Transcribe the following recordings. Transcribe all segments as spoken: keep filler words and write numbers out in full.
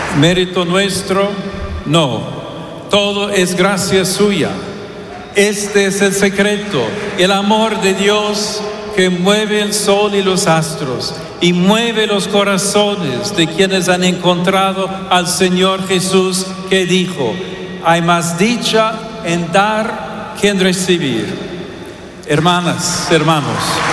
mérito nuestro, no, todo es gracia suya. Este es el secreto, el amor de Dios que mueve el sol y los astros y mueve los corazones de quienes han encontrado al Señor Jesús, que dijo: hay más dicha en dar que en recibir. Hermanas, hermanos.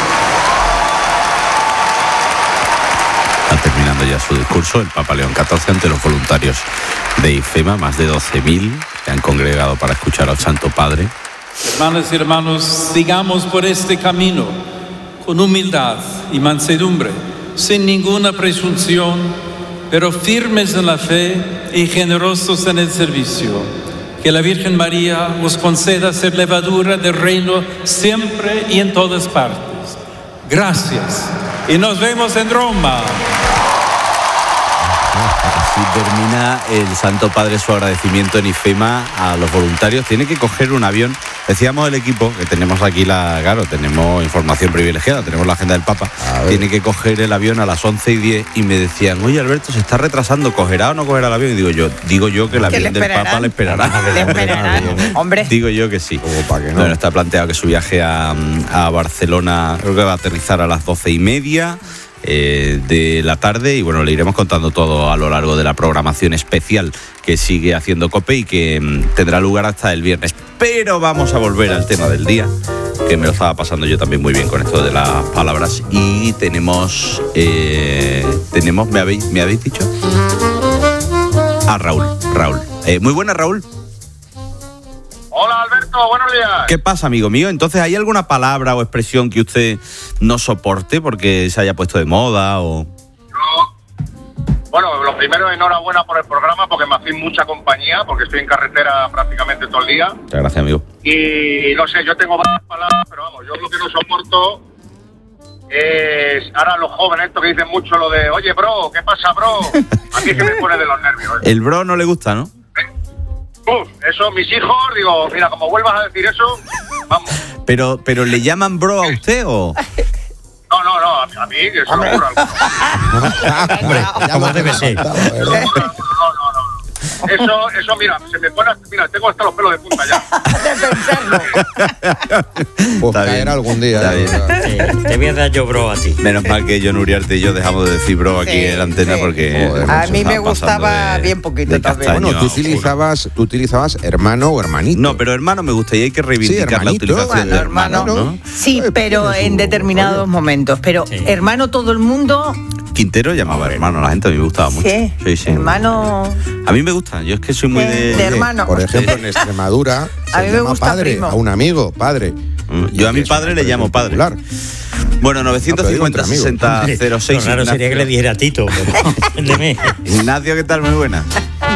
Está terminando ya su discurso el Papa León catorce ante los voluntarios de IFEMA, más de doce mil que han congregado para escuchar al Santo Padre. Hermanas y hermanos, sigamos por este camino con humildad y mansedumbre, sin ninguna presunción, pero firmes en la fe y generosos en el servicio. Que la Virgen María os conceda ser levadura del reino siempre y en todas partes. Gracias y nos vemos en Roma. Así termina el Santo Padre su agradecimiento en IFEMA a los voluntarios. Tiene que coger un avión. Decíamos el equipo que tenemos aquí, la, claro, tenemos información privilegiada, tenemos la agenda del Papa. Tiene que coger el avión a las once y diez y me decían: oye, Alberto, se está retrasando, ¿cogerá o no cogerá el avión? Y digo yo, digo yo que el avión del Papa le esperará. Le esperarán, hombre. Digo yo que sí. Como para que no. Bueno, está planteado que su viaje a, a Barcelona, creo que va a aterrizar a las doce y media. Eh, de la tarde, y bueno, le iremos contando todo a lo largo de la programación especial que sigue haciendo COPE y que mm, tendrá lugar hasta el viernes. Pero vamos a volver al tema del día, que me lo estaba pasando yo también muy bien con esto de las palabras. Y tenemos eh, tenemos ¿me habéis, me habéis dicho? A Raúl, Raúl. Eh, muy buena, Raúl. Hola, Alberto, buenos días. ¿Qué pasa, amigo mío? Entonces, ¿hay alguna palabra o expresión que usted no soporte porque se haya puesto de moda o...? Yo, bueno, lo primero, enhorabuena por el programa, porque me hacéis mucha compañía, porque estoy en carretera prácticamente todo el día. Muchas gracias, amigo. Y no sé, yo tengo varias palabras, pero vamos, yo lo que no soporto es ahora los jóvenes, estos que dicen mucho lo de: oye, bro, ¿qué pasa, bro? A mí es que me pone de los nervios. ¿eh? El bro no le gusta, ¿no? Uf, eso, mis hijos, digo, mira, como vuelvas a decir eso, vamos. Pero, pero ¿le llaman bro a usted o...? No, no, no, a, a mí, que eso no ocurre alguno. Hombre, como debe ser. No, no, no, no. Eso, eso, mira, se me pone, mira, tengo hasta los pelos de punta ya. Pues caerá algún día. Está bien. Sí, te voy a dar yo bro a ti. Menos mal que John Uriarte y yo dejamos de decir bro aquí Sí, en la antena sí. porque... Joder, A se mí está me gustaba pasando de- bien poquito de también. castaño Bueno, tú a oscuro. utilizabas, tú utilizabas hermano o hermanito. No, pero hermano me gusta y hay que reivindicar la hermanito. utilización Bueno, de hermano, hermano. ¿no? Sí, Ay, pero tiene su en determinados rollo. momentos. Pero Sí. hermano, todo el mundo, Quintero llamaba hermano a la gente, a mí me gustaba mucho. sí, Sí, sí. hermano. A mí me gusta, yo es que soy muy Sí, de... de hermano. Por ejemplo, en Extremadura A mí se me llama gusta padre, primo. a un amigo, padre. Yo a mi Es padre una le llamo expresión padre. popular. Bueno, novecientos cincuenta, sesenta, cero seis. Lo raro sería que le diera Tito. Pero, entiéndeme. Ignacio, ¿qué tal? Muy buena.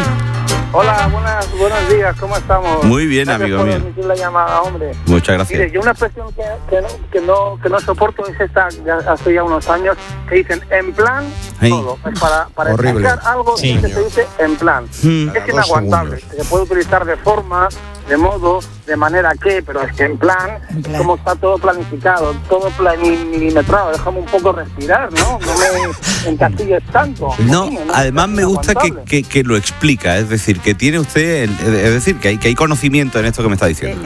Hola, buenas, buenos días, ¿cómo estamos? Muy bien, Gracias amigo por mío. emitir la llamada, hombre. Muchas gracias. Mire, yo una expresión que, que, no, que, no, que no soporto es esta, ya hace ya unos años, que dicen en plan Ay. todo. Es para, para Horrible. explicar algo Sí. que se dice en plan. Hmm. Es inaguantable. Se puede utilizar de forma, de modo, de manera que, pero es que en plan, En plan. como está todo planificado, todo plan- milimetrado, déjame un poco respirar, ¿no? No me encasilles tanto. No, Coño, además Es me gusta que, inaguantable. que, que lo explica, es decir, que tiene usted, el- es decir, que hay, que hay conocimiento en esto que me está diciendo.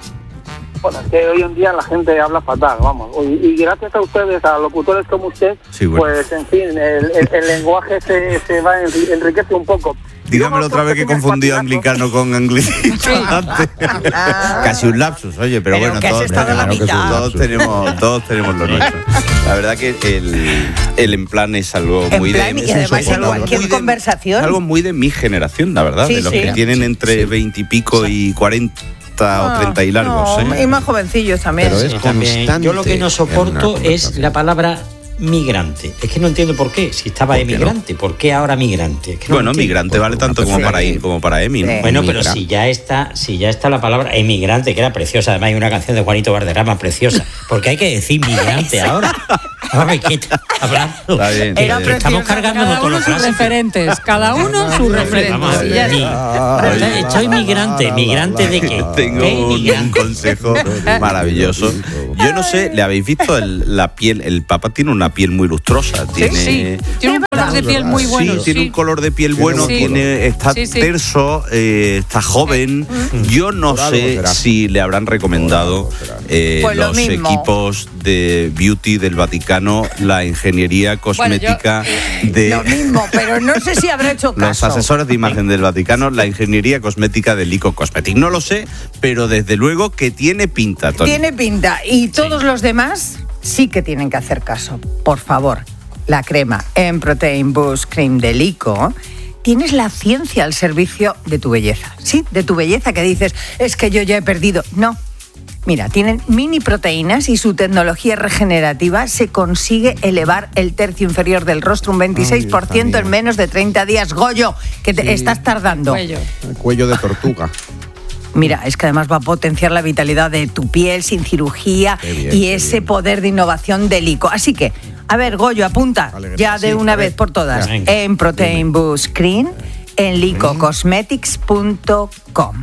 Bueno, es que hoy en día la gente habla fatal, vamos. Y, y gracias a ustedes, a locutores como usted, Sí, bueno. pues en fin, el, el- el lenguaje se, se va enri- enriquece un poco. Dígamelo otra vez que he confundido anglicano con anglicista Sí. antes. Ah. Casi un lapsus, oye, pero, Pero bueno, que has todos, estado en la claro que sí, mitad. todos tenemos, todos tenemos lo nuestro. La verdad que el, el en plan es algo En muy plan, de... y además es en algo cualquier muy de- conversación. es algo muy de mi generación, la verdad, Sí, de los sí. que tienen entre veinte y pico y cuarenta o treinta y largos. No, ¿eh? y más jovencillos también. Pero es Sí, también. constante Yo lo que no en una soporto es conversación. la palabra migrante. Es que no entiendo por qué. Si estaba ¿Por qué emigrante, ¿por qué ahora migrante? Es que no Bueno, lo entiendo. migrante vale tanto como Sí. para ir como para Emi, ¿no? Sí. Bueno, pero Migra. si ya está, si ya está la palabra emigrante, que era preciosa, además hay una canción de Juanito Valderrama preciosa, porque hay que decir migrante ahora. Ahora, ¿qué está hablando? Está bien, está Era bien. Estamos preciosa. cargando Cada todos uno los sus clásicos. referentes, cada uno sus Vamos, referentes. Y ya mi- está. Soy migrante, migrante de qué? Tengo ¿Qué un, un migrante? consejo maravilloso. Yo no sé, ¿le habéis visto el- la piel? El Papa tiene una piel muy lustrosa. Tiene, Sí, tiene un color de piel muy bueno. Sí, tiene un color de piel bueno, Sí. tiene, está Sí, sí. terso, eh, está joven. Yo no Por algo sé será. si le habrán recomendado eh, Pues lo los mismo. equipos de beauty del Vaticano, la ingeniería cosmética de Lo mismo, pero no sé si habrá hecho los caso. asesores de imagen del Vaticano, la ingeniería cosmética de Lico Cosmetic. No lo sé, pero desde luego que tiene pinta, Tony. Tiene pinta. Y todos los demás sí que tienen que hacer caso. Por favor, la crema en Protein Boost Cream de Lico. Tienes la ciencia al servicio de tu belleza. Sí, de tu belleza que dices, es que yo ya he perdido. No. Mira, tienen mini proteínas y su tecnología regenerativa se consigue elevar el tercio inferior del rostro un veintiséis por ciento Ay, hija en menos de treinta días. Goyo, que te Sí. estás tardando. Cuello. El cuello de tortuga. Mira, es que además va a potenciar la vitalidad de tu piel sin cirugía Qué bien, y qué ese bien. poder de innovación de Lico. Así que, a ver, Goyo, apunta Alegría. ya de Sí, una a ver, vez por todas ya. Venga. en Protein Boost Cream en lico cosmetics punto com.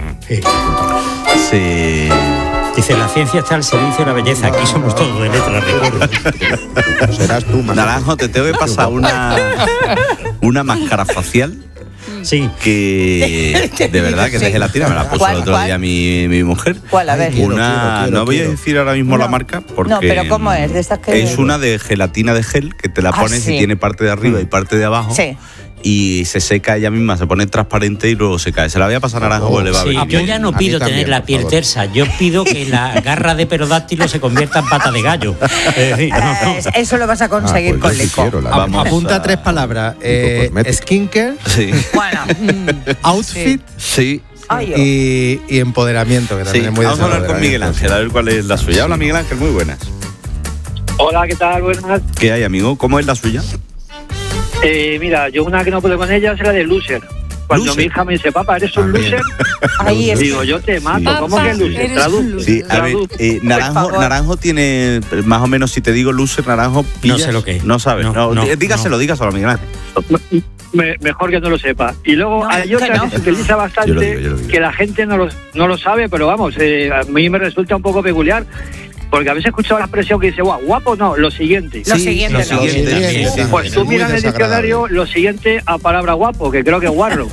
Sí. Dice, la ciencia está al servicio de la belleza. Aquí somos todos de letras, recuerdo. Serás tú, más. Naranjo, te tengo que pasar una, una máscara facial Sí. que de verdad que es de gelatina, me la puso ¿Cuál, el otro cuál? día mi, mi mujer. ¿Cuál? A ver. Quiero, Una, quiero, quiero, no voy a quiero. decir ahora mismo la No. marca porque No, pero ¿cómo es? ¿De estas que- es una de gelatina de gel que te la Ah, pones sí. y tiene parte de arriba y parte de abajo. Sí. Y se seca ella misma, se pone transparente y luego se cae. Se la voy a pasar a Naranjo porque le va a Sí, venir yo bien. ya no A mí pido también, tener la por piel favor. tersa, yo pido que la garra de perodáctilo se convierta en pata de gallo. Es decir, no, no. Eh, Eso lo vas a conseguir Ah, pues con yo sí Lico. quiero la- Vamos Apunta a- tres palabras. Eh, Cosmetic. skincare, Sí, Bueno, outfit sí. ay, oh. y, y empoderamiento, que Sí, también es muy vamos a hablar con Miguel desarrollado. Ángel, a ver cuál es la suya. Hola Miguel Ángel, muy buenas. Hola, ¿qué tal? Buenas. ¿Qué hay, amigo? ¿Cómo es la suya? Eh, mira, yo una que no puedo con ella es la de loser. Cuando Loser. mi hija me dice, papá, ¿eres un También. loser? Ahí es- Digo, yo te mato. Papá, ¿Cómo que loser? eres Tradu- un loser. Sí, a ver, tradu- eh, Naranjo, favor. Naranjo tiene, más o menos, si te digo loser, Naranjo, pillas. sé lo que es. No sabes, No, no, no, dí- dígaselo, no. dígaselo a Miguel Ángel. Me- mejor que no lo sepa. Y luego No, hay que otra no. que se utiliza bastante, Yo lo digo, yo lo digo. que la gente no lo, no lo sabe, pero vamos, eh, a mí me resulta un poco peculiar, porque a veces he escuchado la expresión que dice, guau, guapo no, lo siguiente. Lo siguiente, lo no. siguiente también. Sí, Pues tú muy miras en el desagradable. diccionario lo siguiente a palabra guapo, que creo que es guarro.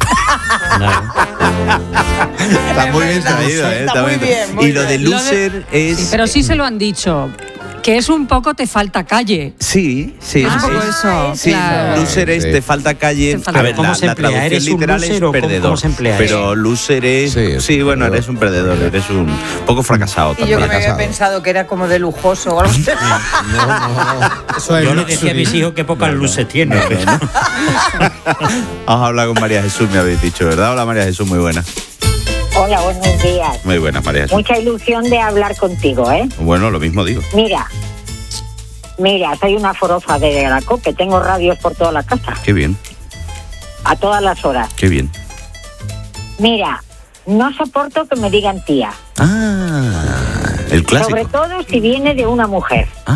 Está muy bien verdad, traído, ¿eh? está muy bien, muy Y lo de bien. loser es. Sí, pero sí se lo han dicho, que es un poco te falta calle. Sí, sí, Es un sí. poco eso, Sí, claro. loser es Sí. te falta calle. Te falta- A ver, ¿Cómo la, se la emplea? traducción ¿Eres un literal loser es o cómo- perdedor. cómo se emplea Pero loser es. Sí, es Sí, bueno, perdedor. eres un perdedor, eres un poco fracasado Y yo también. que me había fracasado. pensado que era como de lujoso o algo así. No, no, no. Eso es Yo le decía a mis luxury. hijos que pocas luces tiene. Vamos a hablar con María Jesús, me habéis dicho, ¿verdad? Hola María Jesús, muy buena. Hola, buenos días. Muy buena, María Jesús. Mucha ilusión de hablar contigo, ¿eh? Bueno, lo mismo digo. Mira, mira, soy una forofa de la COPE, tengo radios por toda la casa, Qué bien, a todas las horas. qué bien. Mira, no soporto que me digan tía, Ah, el clásico. sobre todo si viene de una mujer. Ah.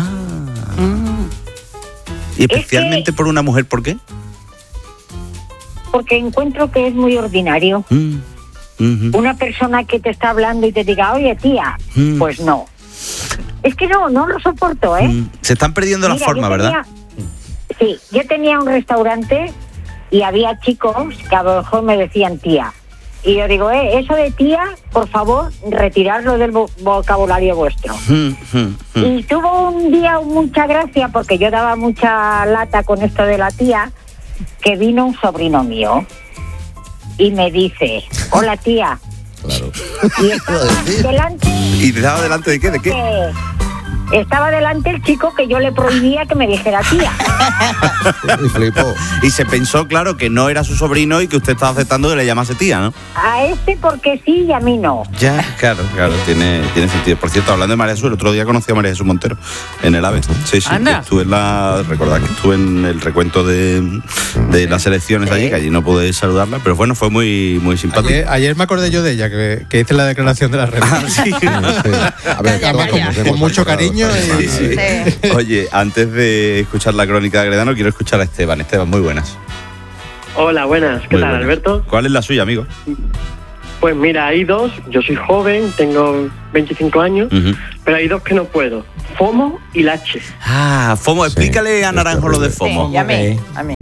Y especialmente Es que- por una mujer, ¿por qué? Porque encuentro que es muy ordinario. Mm, ujú, Una persona que te está hablando y te diga, oye tía, Mm. pues no. Es que no, no lo soporto, ¿eh? mm. Se están perdiendo la Mira, forma, yo ¿verdad? tenía- Sí, yo tenía un restaurante y había chicos que a lo mejor me decían tía. Y yo digo, eh, eso de tía, por favor, retirarlo del vo- vocabulario vuestro. Mm, mm, mm. Y tuvo un día mucha gracia, porque yo daba mucha lata con esto de la tía, que vino un sobrino mío y me dice, hola tía. Claro. Y estaba delante, ¿Y te daba delante de qué? ¿De qué? eh, estaba delante el chico que yo le prohibía que me dijera tía. Y flipó. Y se pensó, claro, que no era su sobrino y que usted estaba aceptando que le llamase tía, ¿no? A este porque sí y a mí no. Ya, claro, claro, tiene, tiene sentido. Por cierto, hablando de María Jesús, el otro día conocí a María Jesús Montero en el AVE. Sí, sí, Anda. estuve en la. Recordad que estuve en el recuento de, de las elecciones allí, que allí no pude saludarla, pero bueno, fue muy, muy simpático. Ayer, ayer me acordé yo de ella, que, que hice la declaración de la red. Ah, sí. Sí. A ver, Calla, todos calla. nos Con hemos mucho acordado cariño esta y- semana, Sí, ¿eh? Sí. Oye, antes de escuchar la crónica de Gredano, quiero escuchar a Esteban. Esteban, muy buenas. Hola, buenas. ¿Qué Muy tal, buenas. Alberto? ¿Cuál es la suya, amigo? Pues mira, hay dos. Yo soy joven, tengo veinticinco años, Ujú. pero hay dos que no puedo. FOMO y Lache. Ah, FOMO. Sí, Explícale a es Naranjo lo de terrible. FOMO. Sí, y a mí, a mí.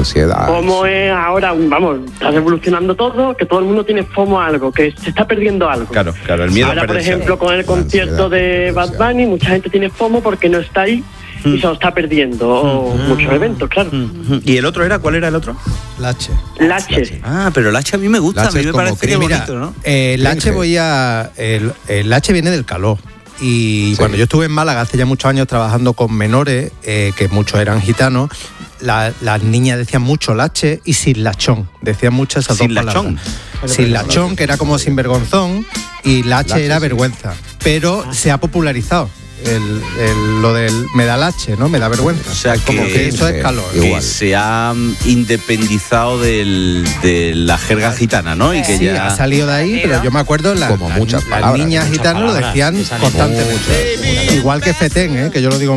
Ansiedad. FOMO es ahora, vamos, está revolucionando todo, que todo el mundo tiene FOMO a algo, que se está perdiendo algo. Claro, claro, el miedo Ahora, a por perderse ejemplo, algo. con el concierto de Bad Bunny, mucha gente tiene FOMO porque no está ahí y se lo está perdiendo. O muchos eventos, claro. ¿Y el otro era? ¿Cuál era el otro? Lache. Lache. Ah, pero el H a mí me gusta, Lache a mí es me como parece que que- Mira, bonito, ¿no? eh, el H Cringe. voy a. El, el H viene del calor. Y Sí. cuando yo estuve en Málaga hace ya muchos años trabajando con menores, eh, que muchos eran gitanos, la- las niñas decían mucho lache y sin lachón. Decían mucho esas Sin dos lachón. palabras. Sin lachón, que era como sinvergonzón, y lache Lache, era sí. vergüenza. Pero se ha popularizado el, el- lo del me da lache, ¿no? Me da vergüenza. O sea, como que- que eso sí, es calor. Que igual. se ha mm, independizado del, de la jerga gitana, ¿no? Y que Sí, ya... ha salido de ahí, pero yo me acuerdo la- Como la- muchas las palabras, niñas muchas gitanas lo palabras decían que salen. constantemente. Igual que fetén, ¿eh? Que yo lo digo